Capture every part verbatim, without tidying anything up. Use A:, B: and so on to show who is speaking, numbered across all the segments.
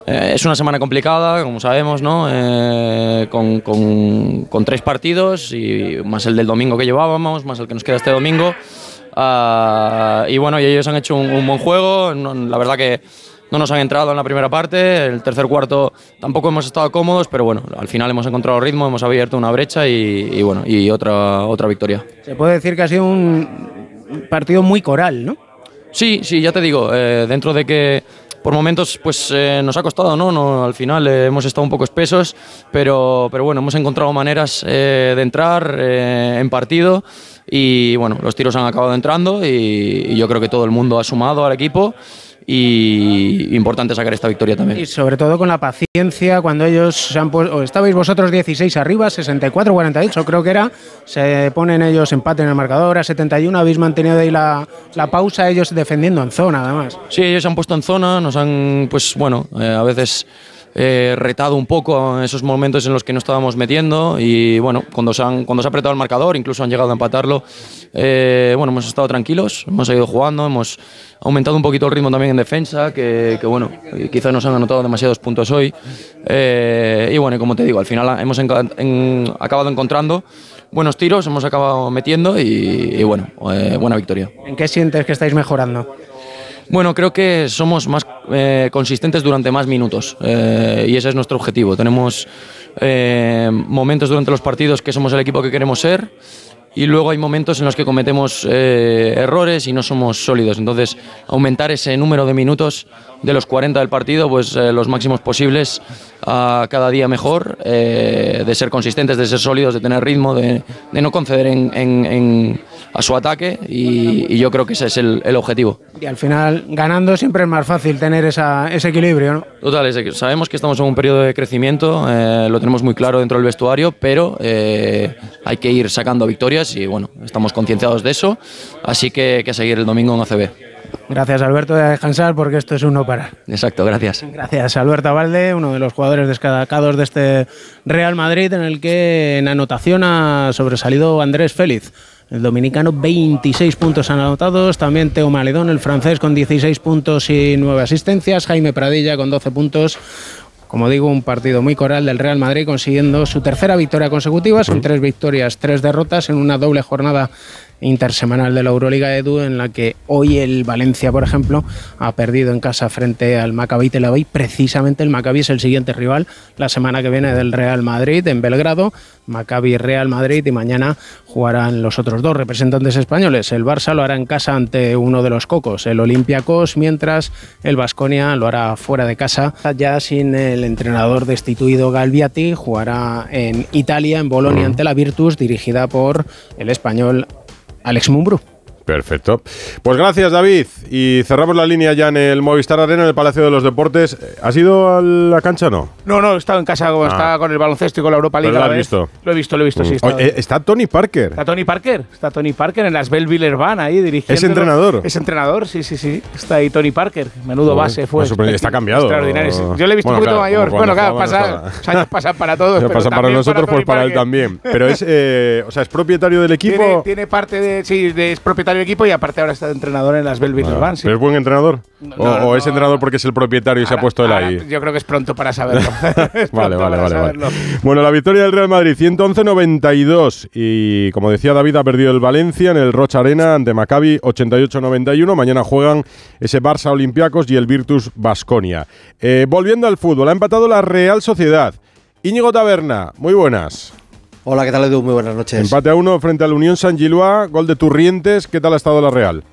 A: Eh, es una semana complicada, como sabemos, ¿no? Eh, con, con, con tres partidos, y más el del domingo que llevábamos, más el que nos queda este domingo. Uh, y bueno, y ellos han hecho un, un buen juego. No, la verdad que no nos han entrado en la primera parte. El tercer cuarto tampoco hemos estado cómodos, pero bueno, al final hemos encontrado ritmo, hemos abierto una brecha y, y bueno, y otra, otra victoria.
B: Se puede decir que ha sido un partido muy coral, ¿no?
A: Sí, sí, ya te digo, eh, dentro de que por momentos pues eh, nos ha costado, ¿no? no al final eh, hemos estado un poco espesos, pero, pero bueno, hemos encontrado maneras eh, de entrar eh, en partido y bueno, los tiros han acabado entrando y, y yo creo que todo el mundo ha sumado al equipo. Y importante sacar esta victoria también.
B: Y sobre todo con la paciencia, cuando ellos se han puesto, estabais vosotros dieciséis arriba, sesenta y cuatro a cuarenta y ocho creo que era, se ponen ellos empate en el marcador a setenta y uno, habéis mantenido ahí la, la pausa, ellos defendiendo en zona además.
A: Sí, ellos se han puesto en zona, nos han, pues bueno, eh, a veces eh, retado un poco en esos momentos en los que no estábamos metiendo y bueno, cuando se, han, cuando se ha apretado el marcador, incluso han llegado a empatarlo, eh, bueno, hemos estado tranquilos, hemos seguido jugando, hemos aumentado un poquito el ritmo también en defensa, que, que bueno, quizás nos han anotado demasiados puntos hoy. Eh, y bueno, como te digo, al final hemos enca- en, acabado encontrando buenos tiros, hemos acabado metiendo y, y bueno, eh, buena victoria.
B: ¿En qué sientes que estáis mejorando?
A: Bueno, creo que somos más eh, consistentes durante más minutos eh, y ese es nuestro objetivo. Tenemos eh, momentos durante los partidos que somos el equipo que queremos ser. Y luego hay momentos en los que cometemos eh, errores y no somos sólidos. Entonces, aumentar ese número de minutos de los cuarenta del partido, pues eh, los máximos posibles, a cada día mejor, eh, de ser consistentes, de ser sólidos, de tener ritmo, de, de no conceder en, en, en, a su ataque y, y yo creo que ese es el, el objetivo.
B: Y al final, ganando siempre es más fácil tener esa, ese equilibrio, ¿no?
A: Total, es, sabemos que estamos en un periodo de crecimiento, eh, lo tenemos muy claro dentro del vestuario, pero eh, hay que ir sacando victorias y bueno, estamos concienciados de eso, así que, que seguir el domingo en A C B.
B: Gracias, Alberto, de descansar porque esto es un no parar.
A: Exacto, gracias.
B: Gracias, Alberto Abalde, uno de los jugadores destacados de este Real Madrid, en el que en anotación ha sobresalido Andrés Félix. El dominicano, veintiséis puntos anotados, también Teo Maledón, el francés, con dieciséis puntos y nueve asistencias, Jaime Pradilla con doce puntos. Como digo, un partido muy coral del Real Madrid, consiguiendo su tercera victoria consecutiva, son tres victorias, tres derrotas en una doble jornada intersemanal de la Euroliga, Edu, en la que hoy el Valencia, por ejemplo, ha perdido en casa frente al Maccabi Tel Aviv. Precisamente el Maccabi es el siguiente rival la semana que viene del Real Madrid en Belgrado. Maccabi Real Madrid, y mañana jugarán los otros dos representantes españoles. El Barça lo hará en casa ante uno de los cocos, el Olympiacos, mientras el Baskonia lo hará fuera de casa, ya sin el entrenador destituido Galbiati. Jugará en Italia, en Bolonia, ante la Virtus, dirigida por el español Alex Mumbrú.
C: Perfecto. Pues gracias, David. Y cerramos la línea ya en el Movistar Arena, en el Palacio de los Deportes. ¿Has ido a la cancha o no?
D: No, no, he estado en casa, como ah. estaba con el baloncesto y con la Europa League.
C: ¿Lo has visto?
D: Lo he visto, lo he visto, sí.
C: Mm. Oye, está Tony Parker.
D: Está Tony Parker, está Tony Parker en las Belleville Van ahí dirigiendo.
C: ¿Es entrenador?
D: Es entrenador, sí, sí, sí. Está ahí Tony Parker. Menudo Uy, base fue.
C: Está cambiado.
D: Extraordinario. Yo le he visto bueno, un poquito
C: claro,
D: mayor. Bueno, claro, pasa, los años pasan para todos.
C: Pero pasan para nosotros, para pues para él también. Pero es, eh, o sea, es propietario del equipo.
D: Tiene, tiene parte de, sí, de, es propietario del equipo y aparte ahora está de entrenador en las Belleville bueno, Van. Sí.
C: ¿Pero es buen entrenador?
D: No,
C: ¿O,
D: no,
C: o es
D: no,
C: entrenador porque es el propietario y ahora, se ha puesto él ahí?
D: Yo creo que es pronto para saberlo.
C: vale, vale, vale, vale. Bueno, la victoria del Real Madrid, ciento once a noventa y dos. Y como decía David, ha perdido el Valencia en el Rocha Arena ante Maccabi, ochenta y ocho a noventa y uno. Mañana juegan ese Barça Olympiacos y el Virtus Baskonia. Eh, volviendo al fútbol, ha empatado la Real Sociedad. Íñigo Taberna, muy buenas.
E: Hola, ¿qué tal, Edu? Muy buenas noches.
C: Empate a uno frente al Unión San Gilois, gol de Turrientes. ¿Qué tal ha estado la Real?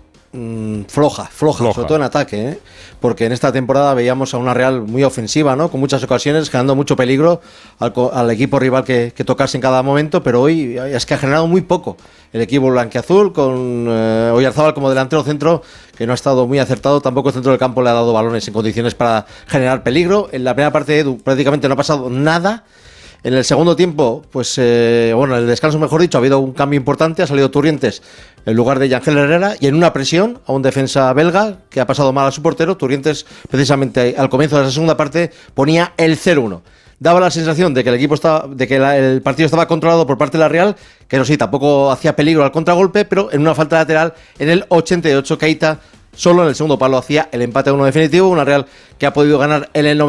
E: Mm, floja, floja, floja, sobre todo en ataque, ¿eh? Porque en esta temporada veíamos a una Real muy ofensiva, ¿no? Con muchas ocasiones, generando mucho peligro al, al equipo rival que, que tocase en cada momento, pero hoy es que ha generado muy poco el equipo blanquiazul, con eh, Oyarzábal como delantero centro, que no ha estado muy acertado. Tampoco el centro del campo le ha dado balones en condiciones para generar peligro. En la primera parte de Edu prácticamente no ha pasado nada. En el segundo tiempo, pues eh, bueno, en el descanso, mejor dicho, ha habido un cambio importante. Ha salido Turrientes en lugar de Yangel Herrera y en una presión a un defensa belga que ha pasado mal a su portero. Turrientes, precisamente al comienzo de la segunda parte, ponía el cero uno. Daba la sensación de que el equipo estaba, de que la, el partido estaba controlado por parte de la Real, que no sí, tampoco hacía peligro al contragolpe, pero en una falta lateral en el ochenta y ocho, Keita solo en el segundo palo hacía el empate a uno definitivo. Una Real que ha podido ganar en el noventa.